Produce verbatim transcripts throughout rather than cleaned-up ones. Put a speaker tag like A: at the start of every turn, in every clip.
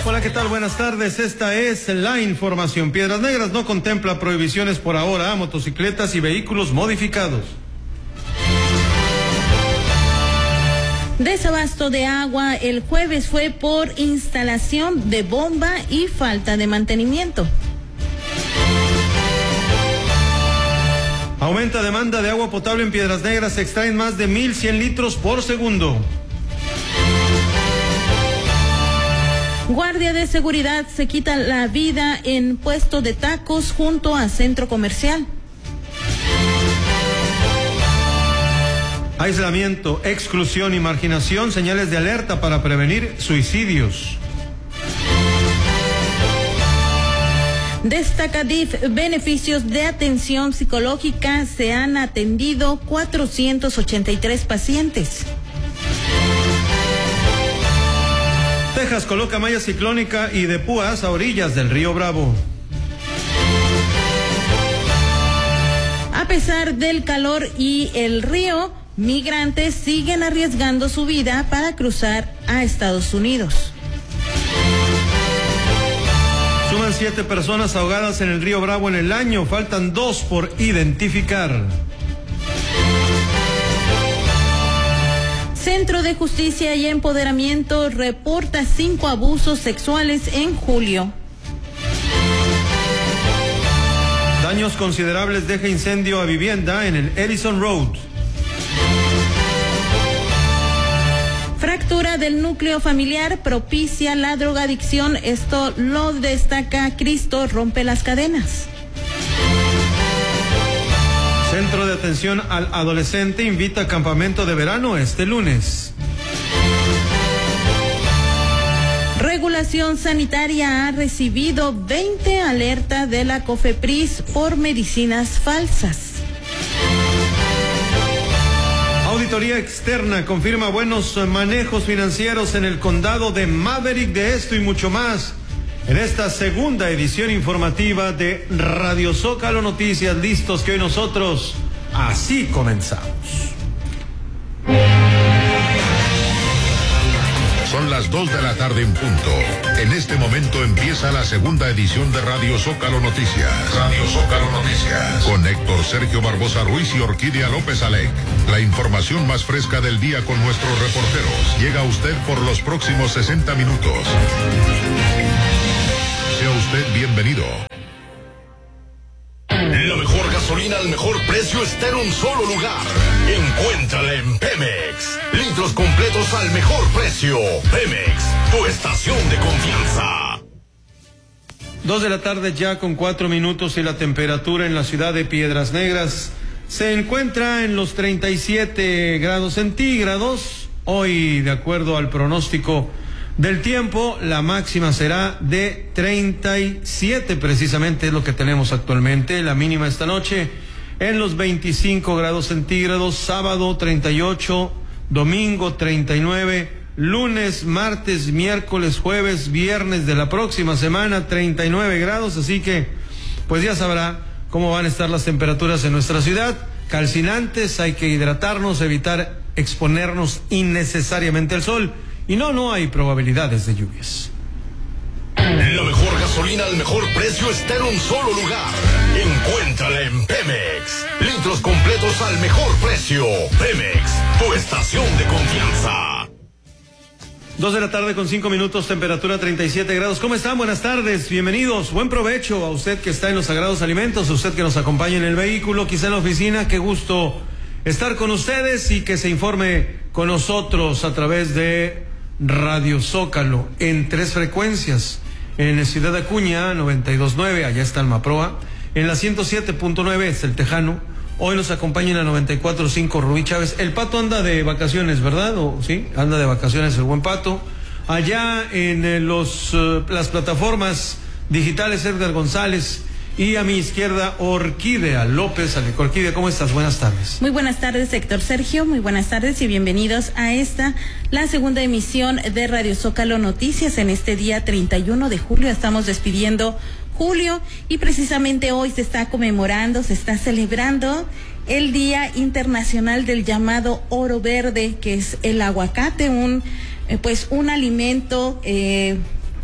A: Hola, ¿qué tal? Buenas tardes. Esta es la información. Piedras Negras no contempla prohibiciones por ahora a motocicletas y vehículos modificados.
B: Desabasto de agua el jueves fue por instalación de bomba y falta de mantenimiento.
A: Aumenta demanda de agua potable en Piedras Negras. Se extraen más de mil cien litros por segundo.
B: Guardia de seguridad se quita la vida en puesto de tacos junto a centro comercial.
A: Aislamiento, exclusión y marginación, señales de alerta para prevenir suicidios.
B: Destaca D I F, beneficios de atención psicológica, se han atendido cuatrocientos ochenta y tres pacientes.
A: Texas coloca malla ciclónica y de púas a orillas del río Bravo.
B: A pesar del calor y el río, migrantes siguen arriesgando su vida para cruzar a Estados Unidos.
A: Suman siete personas ahogadas en el río Bravo en el año, faltan dos por identificar.
B: Centro de Justicia y Empoderamiento reporta cinco abusos sexuales en julio.
A: Daños considerables deja incendio a vivienda en el Edison Road.
B: Fractura del núcleo familiar propicia la drogadicción. Esto lo destaca Cristo Rompe las Cadenas.
A: Centro de Atención al Adolescente invita a campamento de verano este lunes.
B: Regulación Sanitaria ha recibido veinte alertas de la COFEPRIS por medicinas falsas.
A: Auditoría externa confirma buenos manejos financieros en el condado de Maverick. De esto y mucho más en esta segunda edición informativa de Radio Zócalo Noticias. Listos que hoy nosotros así comenzamos.
C: Son las dos de la tarde en punto. En este momento empieza la segunda edición de Radio Zócalo Noticias. Radio Zócalo Noticias. Con Héctor Sergio Barbosa Ruiz y Orquídea López Alec. La información más fresca del día con nuestros reporteros. Llega a usted por los próximos sesenta minutos. Sea usted bienvenido.
D: La mejor gasolina al mejor precio está en un solo lugar. Encuéntrala en Pemex. Litros completos al mejor precio. Pemex, tu estación de confianza.
A: Dos de la tarde ya con cuatro minutos y la temperatura en la ciudad de Piedras Negras se encuentra en los treinta y siete grados centígrados. Hoy, de acuerdo al pronóstico del tiempo, la máxima será de treinta y siete, precisamente es lo que tenemos actualmente. La mínima esta noche en los veinticinco grados centígrados, sábado treinta y ocho, domingo treinta y nueve, lunes, martes, miércoles, jueves, viernes de la próxima semana treinta y nueve grados, así que pues ya sabrá cómo van a estar las temperaturas en nuestra ciudad. Calcinantes, hay que hidratarnos, evitar exponernos innecesariamente al sol. Y no, no hay probabilidades de lluvias.
D: La mejor gasolina al mejor precio está en un solo lugar. Encuéntrala en Pemex. Litros completos al mejor precio. Pemex, tu estación de confianza.
A: Dos de la tarde con cinco minutos, temperatura treinta y siete grados. ¿Cómo están? Buenas tardes, bienvenidos. Buen provecho a usted que está en los Sagrados Alimentos, a usted que nos acompaña en el vehículo, quizá en la oficina. Qué gusto estar con ustedes y que se informe con nosotros a través de Radio Zócalo en tres frecuencias. En Ciudad Acuña, noventa y dos punto nueve, allá está el Maproa. En la ciento siete punto nueve es el Tejano. Hoy nos acompaña en la noventa y cuatro punto cinco Rubí Chávez. El Pato anda de vacaciones, ¿verdad? ¿O sí? Anda de vacaciones el buen Pato. Allá en eh, los uh, las plataformas digitales, Edgar González. Y a mi izquierda, Orquídea López Alec. Orquídea, ¿cómo estás? Buenas tardes.
B: Muy buenas tardes, Héctor Sergio. Muy buenas tardes y bienvenidos a esta, la segunda emisión de Radio Zócalo Noticias. En este día treinta y uno de julio estamos despidiendo julio y precisamente hoy se está conmemorando, se está celebrando el Día Internacional del llamado oro verde, que es el aguacate, un, eh, pues un alimento, eh,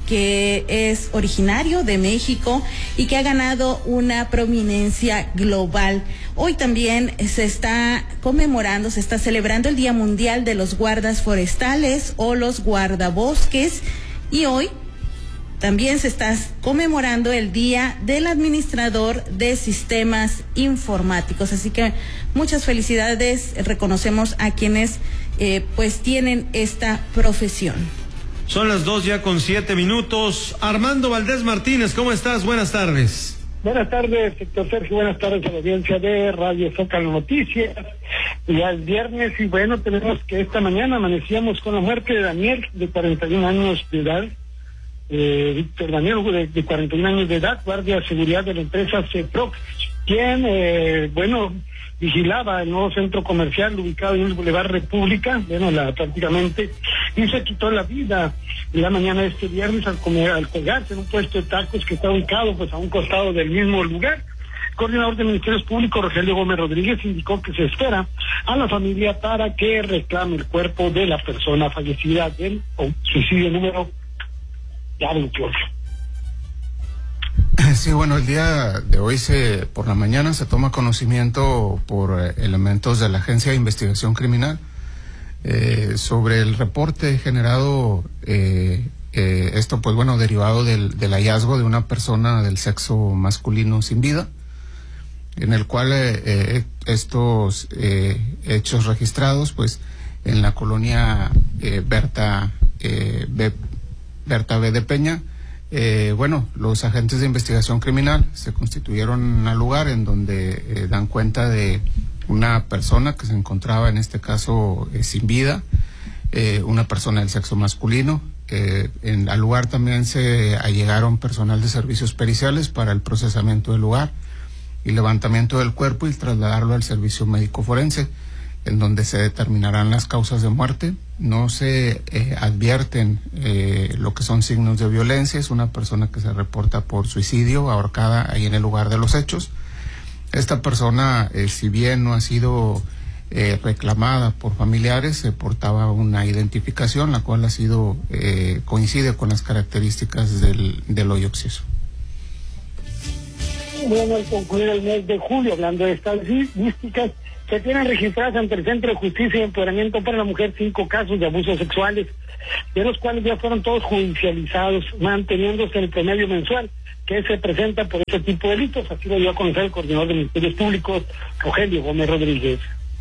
B: que es originario de México y que ha ganado una prominencia global. Hoy también se está conmemorando, se está celebrando el Día Mundial de los Guardas Forestales o los Guardabosques, y hoy también se está conmemorando el Día del Administrador de Sistemas Informáticos. Así que muchas felicidades, reconocemos a quienes eh, pues tienen esta profesión.
A: Son las dos ya con siete minutos. Armando Valdés Martínez, ¿cómo estás? Buenas tardes.
E: Buenas tardes, doctor Sergio. Buenas tardes a la audiencia de Radio Zócalo Noticias. Ya es viernes y bueno, tenemos que esta mañana amanecíamos con la muerte de Daniel, de cuarenta y un años de edad. Eh, Víctor Daniel, de, de cuarenta y un años de edad, guardia de seguridad de la empresa CEPROC, quien, eh, bueno, vigilaba el nuevo centro comercial ubicado en el Boulevard República, bueno, la, prácticamente, y se quitó la vida en la mañana de este viernes al, comer, al colgarse en un puesto de tacos que está ubicado pues a un costado del mismo lugar. El coordinador de Ministerios Públicos, Rogelio Gómez Rodríguez, indicó que se espera a la familia para que reclame el cuerpo de la persona fallecida del oh, suicidio número ya veintiocho.
F: Sí, bueno, el día de hoy se, por la mañana se toma conocimiento por eh, elementos de la Agencia de Investigación Criminal eh, sobre el reporte generado, eh, eh, esto pues bueno, derivado del, del hallazgo de una persona del sexo masculino sin vida, en el cual eh, eh, estos eh, hechos registrados pues en la colonia eh, Berta, eh, B, Berta B de Peña. Eh, bueno, los agentes de investigación criminal se constituyeron al lugar en donde eh, dan cuenta de una persona que se encontraba en este caso eh, sin vida, eh, una persona del sexo masculino. Eh, en, al lugar también se allegaron personal de servicios periciales para el procesamiento del lugar y levantamiento del cuerpo y trasladarlo al servicio médico forense, en donde se determinarán las causas de muerte. No se eh, advierten eh, lo que son signos de violencia. Es una persona que se reporta por suicidio, ahorcada ahí en el lugar de los hechos. Esta persona, eh, si bien no ha sido eh, reclamada por familiares, se portaba una identificación, la cual ha sido eh, coincide con las características del, del hoyo occiso.
E: Bueno, al concluir el mes de julio, hablando de estadísticas, se tienen registradas ante el Centro de Justicia y Empoderamiento para la Mujer cinco casos de abusos sexuales, de los cuales ya fueron todos judicializados, manteniéndose el promedio mensual que se presenta por este tipo de delitos. Así lo dio a conocer el coordinador de Ministerios Públicos, Rogelio Gómez Rodríguez.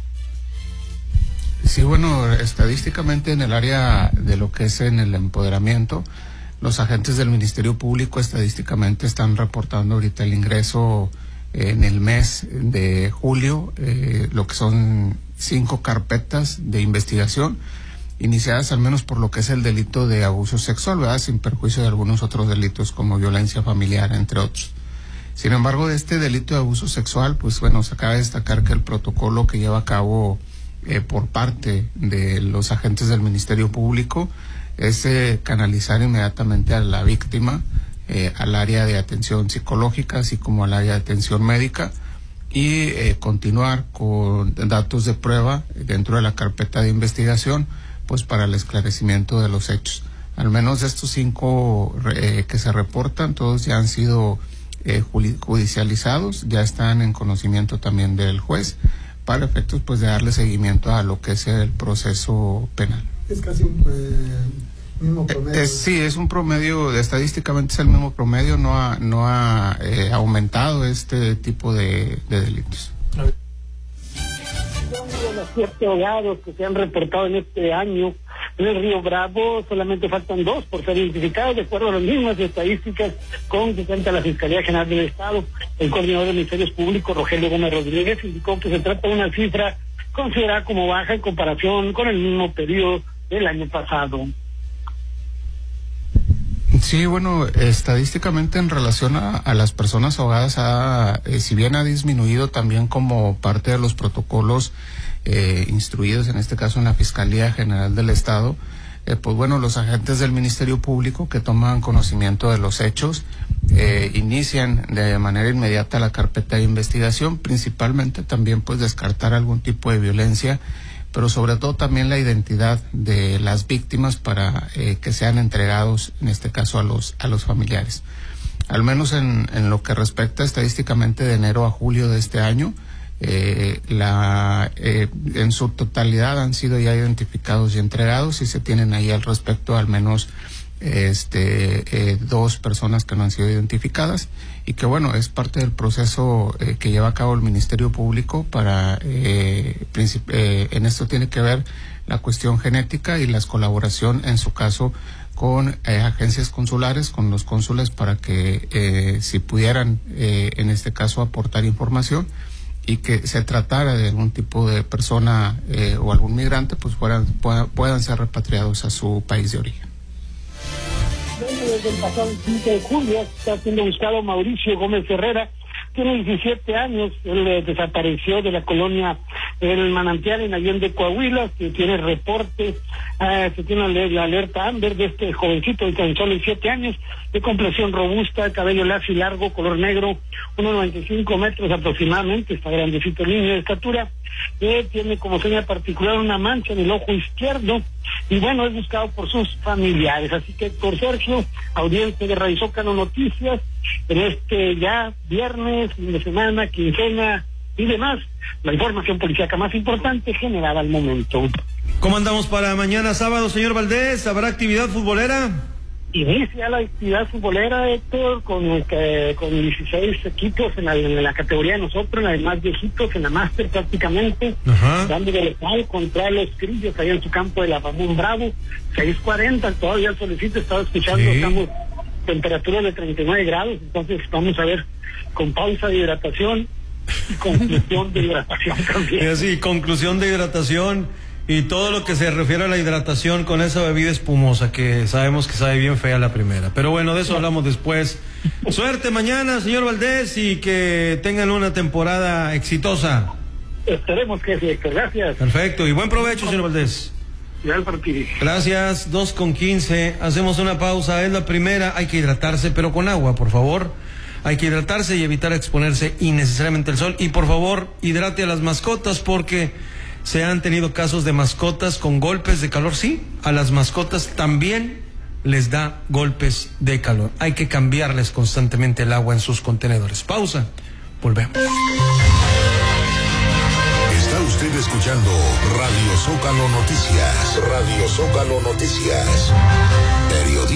F: Sí, bueno, estadísticamente en el área de lo que es en el empoderamiento, los agentes del Ministerio Público estadísticamente están reportando ahorita el ingreso en el mes de julio, eh, lo que son cinco carpetas de investigación iniciadas al menos por lo que es el delito de abuso sexual, ¿verdad?, sin perjuicio de algunos otros delitos como violencia familiar, entre otros. Sin embargo, de este delito de abuso sexual, pues bueno, se acaba de destacar que el protocolo que lleva a cabo eh, por parte de los agentes del Ministerio Público es eh, canalizar inmediatamente a la víctima Eh, al área de atención psicológica, así como al área de atención médica, y eh, continuar con datos de prueba dentro de la carpeta de investigación, pues para el esclarecimiento de los hechos. Al menos de estos cinco eh, que se reportan, todos ya han sido eh, judicializados, ya están en conocimiento también del juez, para efectos pues de darle seguimiento a lo que es el proceso penal.
G: Es casi un... Eh... mismo promedio.
F: Es, sí, es un promedio, estadísticamente es el mismo promedio, no ha, no ha eh, aumentado este tipo de, de delitos.
E: De los siete ahogados que se han reportado en este año en el Río Bravo, solamente faltan dos por ser identificados, de acuerdo a las mismas estadísticas con que cuenta la Fiscalía General del Estado. El coordinador de Ministerios Públicos, Rogelio Gómez Rodríguez, indicó que se trata de una cifra considerada como baja en comparación con el mismo periodo del año pasado.
F: Sí, bueno, estadísticamente en relación a, a las personas ahogadas, ha, eh, si bien ha disminuido también como parte de los protocolos eh, instruidos, en este caso en la Fiscalía General del Estado, eh, pues bueno, los agentes del Ministerio Público que toman conocimiento de los hechos eh, inician de manera inmediata la carpeta de investigación, principalmente también pues descartar algún tipo de violencia pero sobre todo también la identidad de las víctimas para eh, que sean entregados, en este caso, a los, a los familiares. Al menos en, en lo que respecta estadísticamente de enero a julio de este año, eh, la, eh, en su totalidad han sido ya identificados y entregados, y se tienen ahí al respecto al menos este eh, dos personas que no han sido identificadas, y que bueno, es parte del proceso eh, que lleva a cabo el Ministerio Público para eh, eh, en esto tiene que ver la cuestión genética y la colaboración, en su caso, con eh, agencias consulares, con los cónsules, para que eh, si pudieran eh, en este caso aportar información, y que se tratara de algún tipo de persona eh, o algún migrante, pues fueran, puedan, puedan ser repatriados a su país de origen.
E: Desde el pasado quince de julio está siendo buscado Mauricio Gómez Herrera, tiene diecisiete años, él eh, desapareció de la colonia El Manantial en Allende, Coahuila, que tiene reporte, eh, se tiene la alerta Amber de este jovencito de tan solo diecisiete años, de complexión robusta, cabello lacio y largo, color negro, uno noventa y cinco metros aproximadamente, está grandecito, línea de estatura, eh, tiene como seña particular una mancha en el ojo izquierdo, y bueno, es buscado por sus familiares. Así que, por Sergio, audiencia de Radio Zócalo Noticias, en este ya viernes, fin de semana, quincena y demás, la información policíaca más importante generada al momento.
A: ¿Cómo andamos para mañana sábado, señor Valdés? ¿Habrá actividad futbolera?
E: Inicia la actividad futbolera, Héctor, con, eh, con dieciséis equipos en la, en la categoría de nosotros, además viejitos, en la máster prácticamente,
A: Ajá.
E: dando de local contra los Crillos, allá en su campo de la Ramón Bravo, seis cuarenta, todavía el solicito, estaba escuchando,
A: Sí.
E: estamos temperatura de treinta y nueve grados, entonces vamos a ver con pausa de hidratación y conclusión de hidratación también.
A: Es así, conclusión de hidratación y todo lo que se refiere a la hidratación con esa bebida espumosa que sabemos que sabe bien fea la primera. Pero bueno, de eso hablamos después. Suerte mañana, señor Valdés, y que tengan una temporada exitosa.
E: Esperemos que sí, Héctor, gracias.
A: Perfecto, y buen provecho, señor Valdés.
E: Ya el partido.
A: Gracias, dos con quince, hacemos una pausa, es la primera, hay que hidratarse, pero con agua, por favor. Hay que hidratarse y evitar exponerse innecesariamente al sol. Y por favor, hidrate a las mascotas, porque se han tenido casos de mascotas con golpes de calor. Sí, a las mascotas también les da golpes de calor. Hay que cambiarles constantemente el agua en sus contenedores. Pausa, volvemos.
C: Está usted escuchando Radio Zócalo Noticias. Radio Zócalo Noticias. Periodismo.